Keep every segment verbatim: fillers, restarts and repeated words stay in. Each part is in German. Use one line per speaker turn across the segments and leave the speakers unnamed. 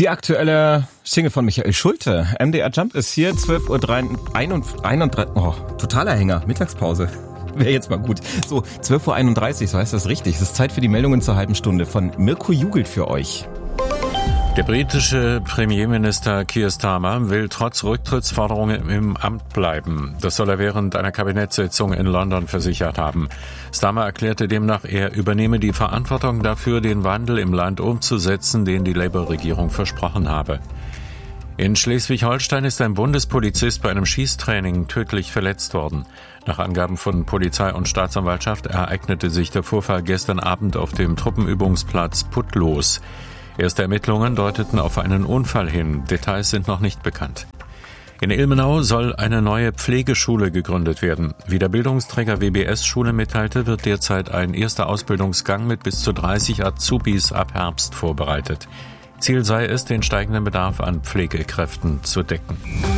Die aktuelle Single von Michael Schulte. M D R Jump ist hier, zwölf Uhr einunddreißig. Oh, totaler Hänger, Mittagspause. Wäre jetzt mal gut. So, zwölf Uhr einunddreißig, so heißt das richtig. Es ist Zeit für die Meldungen zur halben Stunde von Mirko Jugelt für euch.
Der britische Premierminister Keir Starmer will trotz Rücktrittsforderungen im Amt bleiben. Das soll er während einer Kabinettssitzung in London versichert haben. Starmer erklärte demnach, er übernehme die Verantwortung dafür, den Wandel im Land umzusetzen, den die Labour-Regierung versprochen habe. In Schleswig-Holstein ist ein Bundespolizist bei einem Schießtraining tödlich verletzt worden. Nach Angaben von Polizei und Staatsanwaltschaft ereignete sich der Vorfall gestern Abend auf dem Truppenübungsplatz Putlos. Erste Ermittlungen deuteten auf einen Unfall hin. Details sind noch nicht bekannt. In Ilmenau soll eine neue Pflegeschule gegründet werden. Wie der Bildungsträger W B S-Schule mitteilte, wird derzeit ein erster Ausbildungsgang mit bis zu dreißig Azubis ab Herbst vorbereitet. Ziel sei es, den steigenden Bedarf an Pflegekräften zu decken.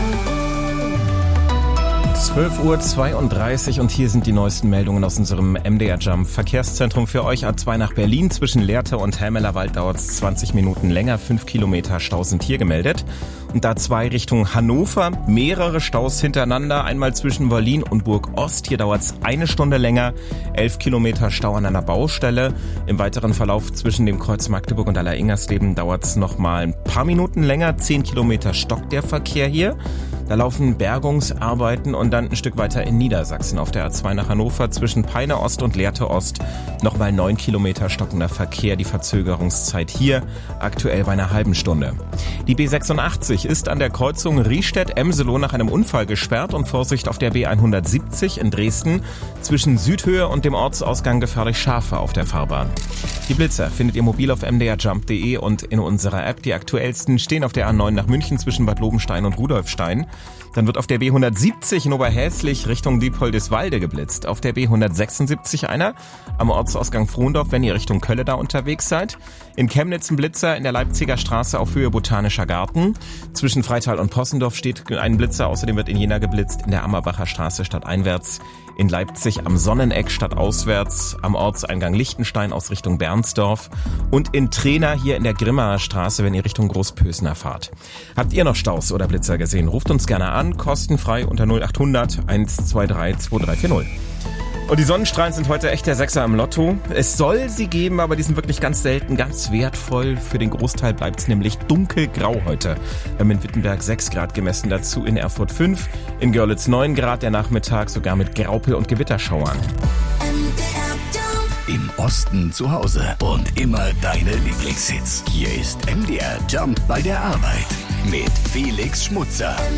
zwölf Uhr zweiunddreißig und hier sind die neuesten Meldungen aus unserem M D R Jump Verkehrszentrum für euch. A zwei nach Berlin, zwischen Lehrte und Helmelerwald dauert es zwanzig Minuten länger, fünf Kilometer Stau sind hier gemeldet. Und A zwei Richtung Hannover, mehrere Staus hintereinander, einmal zwischen Berlin und Burg-Ost. Hier dauert es eine Stunde länger, elf Kilometer Stau an einer Baustelle. Im weiteren Verlauf zwischen dem Kreuz Magdeburg und Aller-Ingersleben dauert es nochmal ein paar Minuten länger, zehn Kilometer stockt der Verkehr hier. Da laufen Bergungsarbeiten und dann ein Stück weiter in Niedersachsen auf der A zwei nach Hannover zwischen Peine Ost und Lehrte Ost nochmal neun Kilometer stockender Verkehr. Die Verzögerungszeit hier aktuell bei einer halben Stunde. Die B sechsundachtzig ist an der Kreuzung Riestedt-Emselow nach einem Unfall gesperrt und Vorsicht auf der B hundertsiebzig in Dresden zwischen Südhöhe und dem Ortsausgang gefährlich Schafe auf der Fahrbahn. Die Blitzer findet ihr mobil auf m d r jump punkt d e und in unserer App. Die aktuellsten stehen auf der A neun nach München zwischen Bad Lobenstein und Rudolfstein. Dann wird auf der B hundertsiebzig in Oberhäslich Richtung Diepoldeswalde geblitzt. Auf der B hundertsechsundsiebzig einer am Ortsausgang Frohndorf, wenn ihr Richtung Kölle da unterwegs seid. In Chemnitz ein Blitzer in der Leipziger Straße auf Höhe Botanischer Garten. Zwischen Freital und Possendorf steht ein Blitzer. Außerdem wird in Jena geblitzt in der Ammerbacher Straße stadteinwärts. In Leipzig am Sonneneck stadtauswärts, am Ortseingang Lichtenstein aus Richtung Bernsdorf und in Trena hier in der Grimmaer Straße, wenn ihr Richtung Großpösner fahrt. Habt ihr noch Staus oder Blitzer gesehen? Ruft uns gerne an, kostenfrei unter null acht hundert eins zwei drei zwei drei vier null. Und die Sonnenstrahlen sind heute echt der Sechser im Lotto. Es soll sie geben, aber die sind wirklich ganz selten, ganz wertvoll. Für den Großteil bleibt es nämlich dunkelgrau heute. Wir haben in Wittenberg sechs Grad gemessen, dazu in Erfurt fünf, in Görlitz neun Grad, der Nachmittag sogar mit Graupel- und Gewitterschauern.
Im Osten zu Hause und immer deine Lieblingshits. Hier ist M D R Jump bei der Arbeit mit Felix Schmutzer.